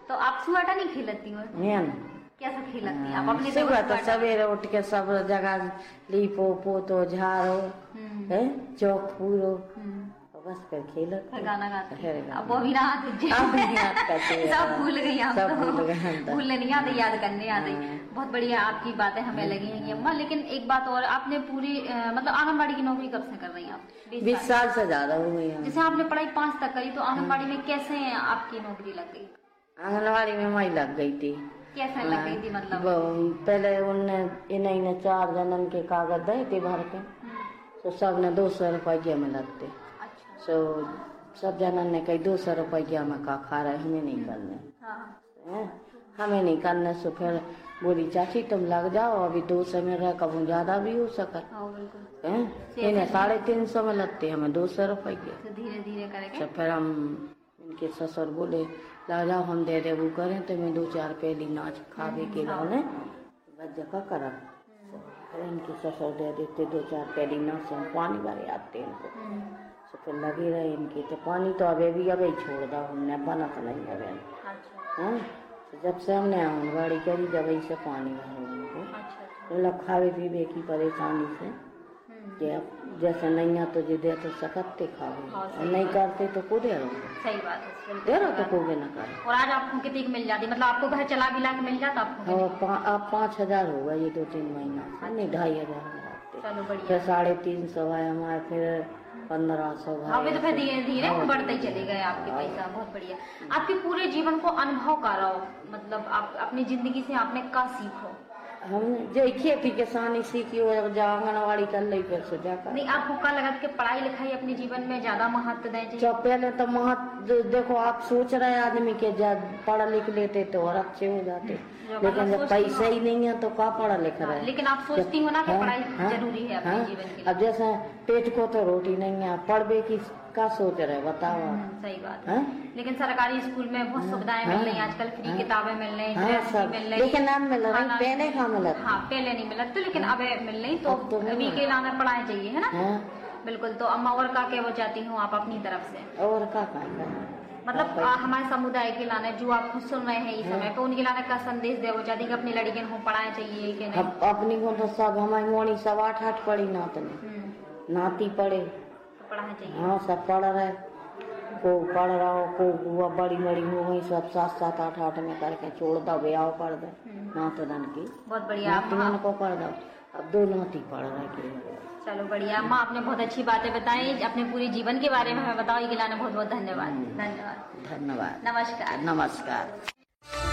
तो आप सुअटा नहीं खेलती हो? कैसा खेलती आप अपने? सुबह तो सवेरे उठ के सब जगह लीपो पोतो झाड़ो है चौक पूरो बस फिर खेलो गाना गाते। अब वो भी ना सब भूल गई हम तो। भूलने नहीं आते, याद करने आते। बहुत बढ़िया आपकी बातें हमें लगी हैं अम्मा। लेकिन एक बात और, आपने पूरी मतलब आंगनबाड़ी की नौकरी कब से कर रही हैं आप? 20 साल से ज्यादा हो गई है। जैसे आपने पढ़ाई 5 तक करी, तो आंगनबाड़ी में कैसे आपकी नौकरी लग गई? आंगनबाड़ी में वही लग गई थी। कैसे लग गई थी मतलब? पहले इन्हें 4 जनन के कागज दे थे भर के, तो सब ने 200 रुपया में लगते। तो सब जनन ने कही 200 रुपया में का खा रहे, हमें नहीं करने। हमें नहीं करने से फिर बोली चाची तुम लग जाओ, अभी 200 में रह, कभी ज्यादा भी हो सकता। इन्हें 350 में लगते, हमें 200 रुपये। धीरे धीरे करके तो फिर हम इनके ससुर बोले ला जाओ हम दे दे वो करें, तो मैं 2-4 पहली नाच खावे के लाने बच्चा का करा। फिर इनके ससुर दे देते 2-4 पहली नाच, हम पानी भरे आते इनको। तो फिर लगे रहे इनके, तो पानी तो अभी ही छोड़ दो, हमने बना तो नहीं है। हाँ, तो जब से हमने आंगनबाड़ी करी जब से पानी भरो इनको, मतलब खावे पीवे की परेशानी से जैसे नहीं आ तो दे तो सकते खावे, नहीं करते तो को दे रहो। सही बात है, दे रहो तो को भी न करे। और आज आपको कितनी मिल जाती, मतलब आपको घर चला बिला के मिल जाता आपको? आप 5000 होगा ये 2-3 महीना, नहीं 2500। चलो बढ़िया। फिर 350 है हमारे, फिर 1500। अभी तो फिर धीरे धीरे बढ़ते ही चले गए आपके पैसा। बहुत बढ़िया। आपके पूरे जीवन को अनुभव का रहो, मतलब आप अपनी जिंदगी से आपने क्या सीखो? हमने जो खेती किसानी सीखी हो, आंगनबाड़ी कर ली फिर सोचा कर। नहीं, आपको क्या लगा कि पढ़ाई लिखाई अपने जीवन में ज्यादा महत्व दें चाहिए? पहले तो महत्व देखो, आप सोच रहे आदमी के जब पढ़ लिख लेते तो और अच्छे हो जाते, लेकिन जब पैसे ही नहीं है तो क्या पढ़ा लिख रहे। लेकिन आप सोचती हो ना कि पढ़ाई जरूरी है अपने जीवन के लिए। अब जैसे पेट को तो रोटी नहीं है, पढ़वे की क्या सोच रहे बताओ। सही बात है। लेकिन सरकारी स्कूल में बहुत सुविधाएं मिल रही हैं आजकल, फ्री किताबें मिल रही, ड्रेस भी मिल रही। लेकिन अब मिल रही, पहले कहाँ मिला? हाँ, पहले नहीं मिला तो, लेकिन अब मिल रही, तो अभी के लाना पढ़ाई चाहिए, है ना? बिल्कुल। तो अम्मा और का क्या वो चाहती हूँ आप अपनी तरफ से? और का मतलब हमारे समुदाय के लाने जो आप खुद सुन रहे हैं इस समय, तो उनके लाने का संदेश दे वो चाहती कि अपनी लड़कियों को पढ़ाई चाहिए कि नहीं? अपनी को तो सब हमारी मोड़ी 7-8 पढ़ी नातनी नाती पढ़े, पढ़ाना चाहिए। हाँ सब पढ़ रहे, को पढ़ रहा हो, को बड़ी बड़ी हो गई, सब 7-7, 8-8 में करके छोड़ दो, ब्याह पढ़ दो नातन की। बहुत बढ़िया। को पढ़ दो, अब 2 नाती पढ़ रहे। चलो बढ़िया अम्मा, आपने बहुत अच्छी बातें बताई, अपने पूरे जीवन के बारे में हमें बताओ। ये गिलाने बहुत बहुत धन्यवाद। धन्यवाद। नमस्कार। नमस्कार।